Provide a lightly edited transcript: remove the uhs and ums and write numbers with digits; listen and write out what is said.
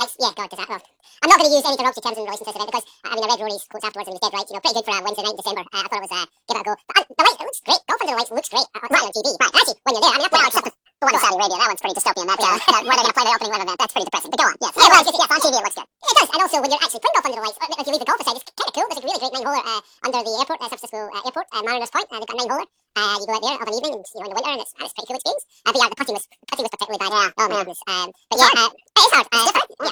yeah, God, does that. Well, I'm not going to use any derogatory terms in relation to this event because I read Rory's quotes afterwards and he was dead right. Pretty good for a Wednesday night in December. I thought it was give it a go. But the light, it looks great. Golf under the lights looks great. Right on TV. Right. Actually, when you're there, I mean, except the one in Saudi Arabia, that one's pretty dystopian. Where they're going to play the opening live event, that's pretty depressing. But go on. Yes. Yeah, well, just, yes, on TV it looks good. It does. And also when you're actually playing golf under the lights, if you leave the golf aside, it's kind of cool. There's a really great 9-holer under the airport, San Francisco airport, Mariners Point. They've got 9-holer. You go out there of an evening, and, in the winter, and it's pretty cool experience. But yeah, the putting was particularly bad. Yeah. Oh my goodness. But yeah, it is hard. Yeah,